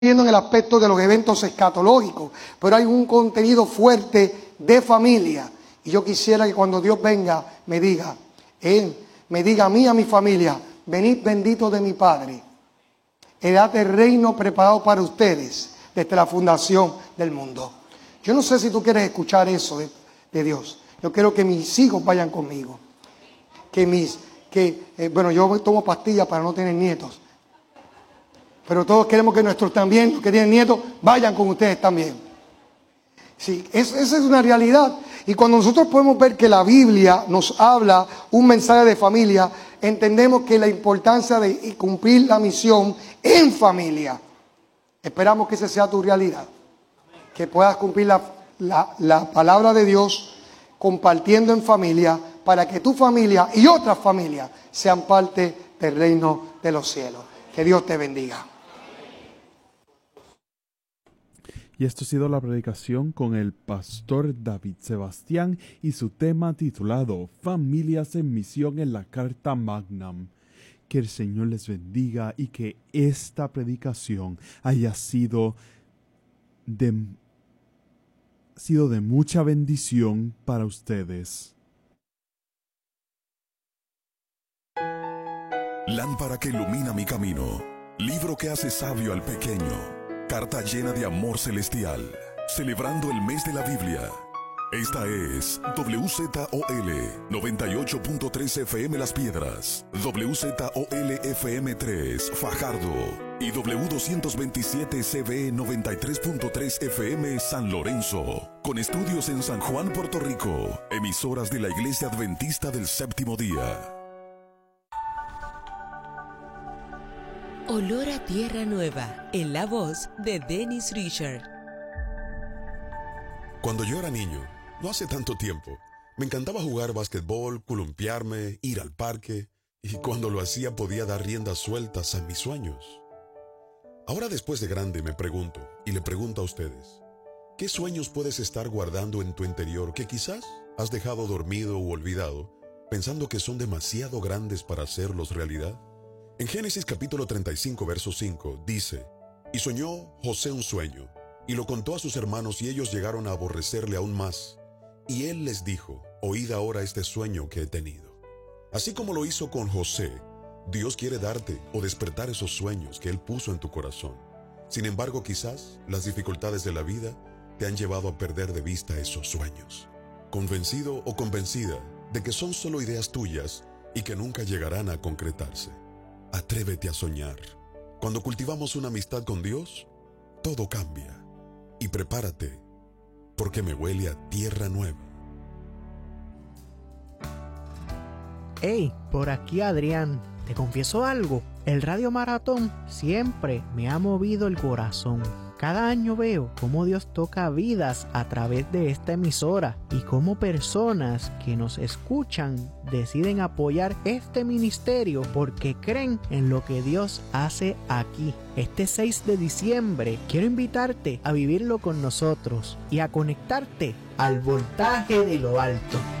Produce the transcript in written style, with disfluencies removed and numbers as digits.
viendo en el aspecto de los eventos escatológicos, pero hay un contenido fuerte de familia. Y yo quisiera que cuando Dios venga me diga, Él me diga a mí y a mi familia, venid benditos de mi Padre, heredad del reino preparado para ustedes desde la fundación del mundo. Yo no sé si tú quieres escuchar eso de Dios. Yo quiero que mis hijos vayan conmigo. Bueno, yo tomo pastillas para no tener nietos. Pero todos queremos que nuestros también, los que tienen nietos, vayan con ustedes también. Sí, esa es una realidad. Y cuando nosotros podemos ver que la Biblia nos habla un mensaje de familia, entendemos que la importancia de cumplir la misión en familia. Esperamos que esa sea tu realidad. Que puedas cumplir la palabra de Dios compartiendo en familia para que tu familia y otras familias sean parte del reino de los cielos. Que Dios te bendiga. Y esto ha sido la predicación con el pastor David Sebastián y su tema titulado Familias en Misión en la Carta Magna. Que el Señor les bendiga y que esta predicación haya sido de mucha bendición para ustedes. Lámpara que ilumina mi camino, libro que hace sabio al pequeño. Carta llena de amor celestial, celebrando el mes de la Biblia. Esta es WZOL 98.3 FM Las Piedras, WZOL FM 3 Fajardo y W227 CB 93.3 FM San Lorenzo, con estudios en San Juan, Puerto Rico, emisoras de la Iglesia Adventista del Séptimo Día. Olor a Tierra Nueva, en la voz de Dennis Richard. Cuando yo era niño, no hace tanto tiempo, me encantaba jugar basquetbol, columpiarme, ir al parque, y cuando lo hacía podía dar riendas sueltas a mis sueños. Ahora después de grande me pregunto, y le pregunto a ustedes, ¿qué sueños puedes estar guardando en tu interior que quizás has dejado dormido o olvidado, pensando que son demasiado grandes para hacerlos realidad? En Génesis capítulo 35, verso 5, dice, y soñó José un sueño, y lo contó a sus hermanos y ellos llegaron a aborrecerle aún más. Y él les dijo, oíd ahora este sueño que he tenido. Así como lo hizo con José, Dios quiere darte o despertar esos sueños que Él puso en tu corazón. Sin embargo, quizás las dificultades de la vida te han llevado a perder de vista esos sueños. Convencido o convencida de que son solo ideas tuyas y que nunca llegarán a concretarse. Atrévete a soñar. Cuando cultivamos una amistad con Dios, todo cambia. Y prepárate, porque me huele a tierra nueva. Hey, por aquí Adrián. Te confieso algo. El Radio Maratón siempre me ha movido el corazón. Cada año veo cómo Dios toca vidas a través de esta emisora y cómo personas que nos escuchan deciden apoyar este ministerio porque creen en lo que Dios hace aquí. Este 6 de diciembre quiero invitarte a vivirlo con nosotros y a conectarte al voltaje de lo alto.